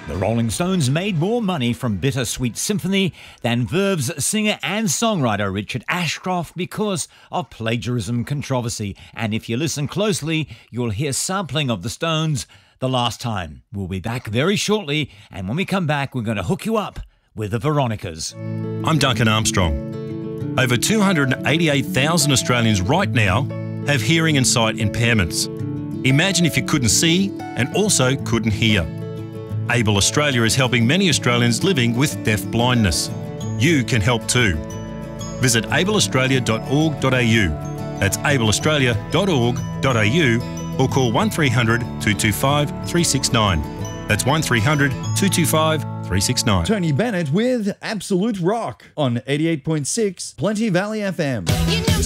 The Rolling Stones made more money from Bittersweet Symphony than Verve's singer and songwriter Richard Ashcroft because of plagiarism controversy. And if you listen closely, you'll hear sampling of the Stones the last time. We'll be back very shortly, and when we come back, we're going to hook you up with the Veronicas. I'm Duncan Armstrong. Over 288,000 Australians right now have hearing and sight impairments. Imagine if you couldn't see and also couldn't hear. Able Australia is helping many Australians living with deaf blindness. You can help too. Visit ableaustralia.org.au. That's ableaustralia.org.au or call 1300 225 369. That's 1300 225 369. Tony Bennett with Absolute Rock on 88.6 Plenty Valley FM.